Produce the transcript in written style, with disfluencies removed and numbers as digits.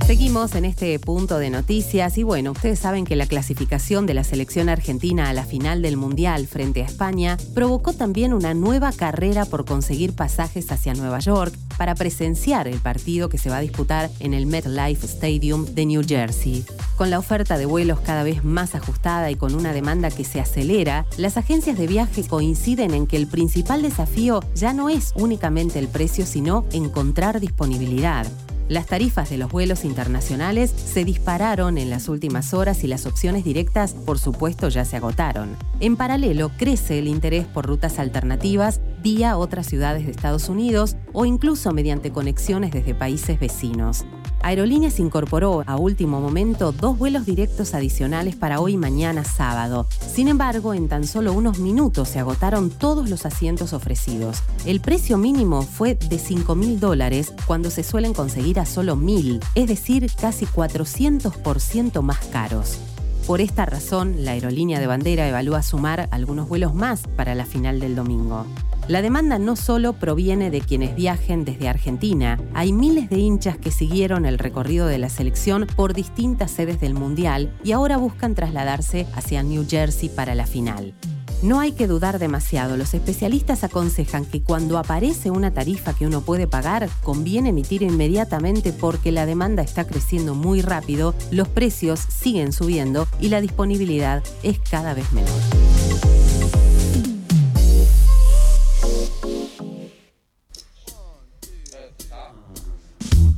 Seguimos en este punto de noticias y bueno, ustedes saben que la clasificación de la selección argentina a la final del Mundial frente a España provocó también una nueva carrera por conseguir pasajes hacia Nueva York para presenciar el partido que se va a disputar en el MetLife Stadium de New Jersey. Con la oferta de vuelos cada vez más ajustada y con una demanda que se acelera, las agencias de viaje coinciden en que el principal desafío ya no es únicamente el precio, sino encontrar disponibilidad. Las tarifas de los vuelos internacionales se dispararon en las últimas horas y las opciones directas, por supuesto, ya se agotaron. En paralelo, crece el interés por rutas alternativas vía otras ciudades de Estados Unidos o incluso mediante conexiones desde países vecinos. Aerolíneas incorporó a último momento 2 vuelos directos adicionales para hoy y mañana sábado. Sin embargo, en tan solo unos minutos se agotaron todos los asientos ofrecidos. El precio mínimo fue de $5.000 cuando se suelen conseguir a solo 1.000, es decir, casi 400% más caros. Por esta razón, la aerolínea de bandera evalúa sumar algunos vuelos más para la final del domingo. La demanda no solo proviene de quienes viajen desde Argentina. Hay miles de hinchas que siguieron el recorrido de la selección por distintas sedes del Mundial y ahora buscan trasladarse hacia New Jersey para la final. No hay que dudar demasiado. Los especialistas aconsejan que cuando aparece una tarifa que uno puede pagar, conviene emitir inmediatamente porque la demanda está creciendo muy rápido, los precios siguen subiendo y la disponibilidad es cada vez menor.